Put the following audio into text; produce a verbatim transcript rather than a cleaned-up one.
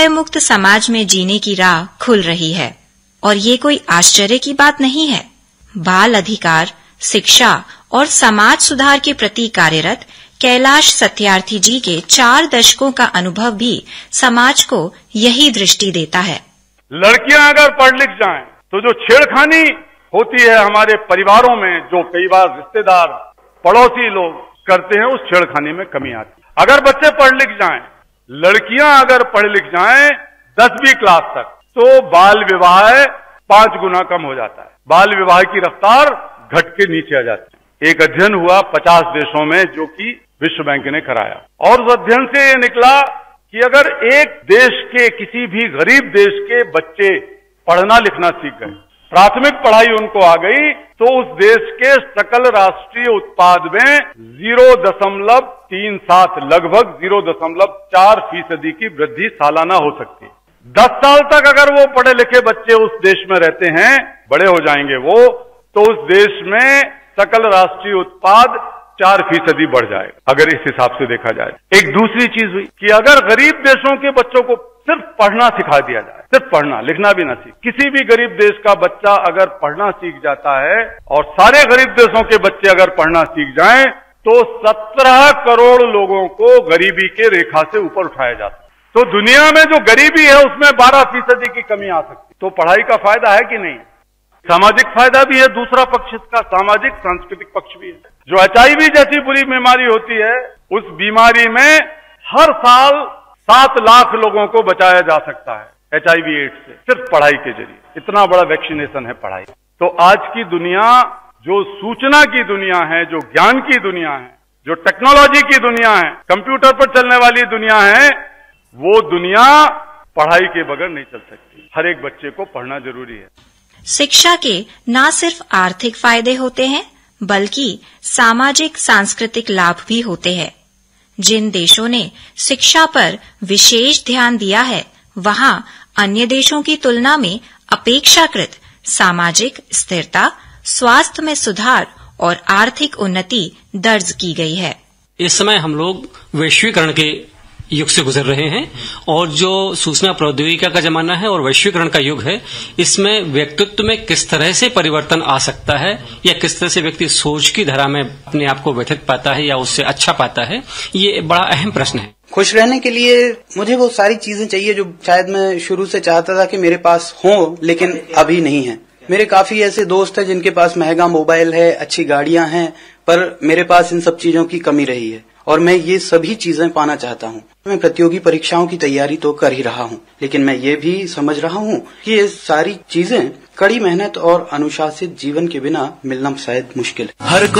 भय मुक्त समाज में जीने की राह खुल रही है। और ये कोई आश्चर्य की बात नहीं है। बाल अधिकार, शिक्षा और समाज सुधार के प्रति कार्यरत कैलाश सत्यार्थी जी के चार दशकों का अनुभव भी समाज को यही दृष्टि देता है। लड़कियां अगर पढ़ लिख जाएं तो जो छेड़खानी होती है हमारे परिवारों में, जो कई बार रिश्तेदार पड़ोसी लोग करते हैं, उस छेड़खानी में कमी आती है। अगर बच्चे पढ़ लिख जाएं, लड़कियां अगर पढ़ लिख जाएं दसवीं क्लास तक, तो बाल विवाह पांच गुना कम हो जाता है। बाल विवाह की रफ्तार घट के नीचे आ जाती है। एक अध्ययन हुआ पचास देशों में जो कि विश्व बैंक ने कराया, और उस अध्ययन से ये निकला कि अगर एक देश के किसी भी गरीब देश के बच्चे पढ़ना लिखना सीख गए, प्राथमिक पढ़ाई उनको आ गई, तो उस देश के सकल राष्ट्रीय उत्पाद में जीरो दशमलव तीन सात लगभग जीरो दशमलव चार फीसदी की वृद्धि सालाना हो सकती है। दस साल तक अगर वो पढ़े लिखे बच्चे उस देश में रहते हैं, बड़े हो जाएंगे वो, तो उस देश में सकल राष्ट्रीय उत्पाद चार फीसदी बढ़ जाएगा। अगर इस हिसाब से देखा जाए, एक दूसरी चीज हुई कि अगर गरीब देशों के बच्चों को सिर्फ पढ़ना सिखा दिया जाए, सिर्फ पढ़ना लिखना भी ना सीख, किसी भी गरीब देश का बच्चा अगर पढ़ना सीख जाता है और सारे गरीब देशों के बच्चे अगर पढ़ना सीख जाएं, तो सत्रह करोड़ लोगों को गरीबी के रेखा से ऊपर उठाया जाता है। तो दुनिया में जो गरीबी है उसमें बारह फीसदी की कमी आ सकती है। तो पढ़ाई का फायदा है कि नहीं? सामाजिक फायदा भी है, दूसरा पक्ष इसका सामाजिक सांस्कृतिक पक्ष भी है। जो एच आई वी जैसी बुरी बीमारी होती है, उस बीमारी में हर साल सात लाख लोगों को बचाया जा सकता है एच आई वी एड्स से, सिर्फ पढ़ाई के जरिए। इतना बड़ा वैक्सीनेशन है पढ़ाई। तो आज की दुनिया जो सूचना की दुनिया है, जो ज्ञान की दुनिया है, जो टेक्नोलॉजी की दुनिया है, कंप्यूटर पर चलने वाली दुनिया है, वो दुनिया पढ़ाई के बगैर नहीं चल सकती। हर एक बच्चे को पढ़ना जरूरी है। शिक्षा के न सिर्फ आर्थिक फायदे होते हैं, बल्कि सामाजिक सांस्कृतिक लाभ भी होते हैं। जिन देशों ने शिक्षा पर विशेष ध्यान दिया है, वहां अन्य देशों की तुलना में अपेक्षाकृत सामाजिक स्थिरता, स्वास्थ्य में सुधार और आर्थिक उन्नति दर्ज की गई है। इस समय हम लोग वैश्वीकरण के युग से गुजर रहे हैं, और जो सूचना प्रौद्योगिकी का जमाना है और वैश्वीकरण का युग है, इसमें व्यक्तित्व में किस तरह से परिवर्तन आ सकता है, या किस तरह से व्यक्ति सोच की धारा में अपने आप को व्यथित पाता है या उससे अच्छा पाता है, ये बड़ा अहम प्रश्न है। खुश रहने के लिए मुझे वो सारी चीजें चाहिए जो शायद मैं शुरू से चाहता था कि मेरे पास हो, लेकिन अभी नहीं है। मेरे काफी ऐसे दोस्त हैं जिनके पास महंगा मोबाइल है, अच्छी गाड़ियां हैं, पर मेरे पास इन सब चीजों की कमी रही है, और मैं ये सभी चीजें पाना चाहता हूँ। मैं प्रतियोगी परीक्षाओं की तैयारी तो कर ही रहा हूँ, लेकिन मैं ये भी समझ रहा हूँ कि ये सारी चीजें कड़ी मेहनत और अनुशासित जीवन के बिना मिलना शायद मुश्किल है। हर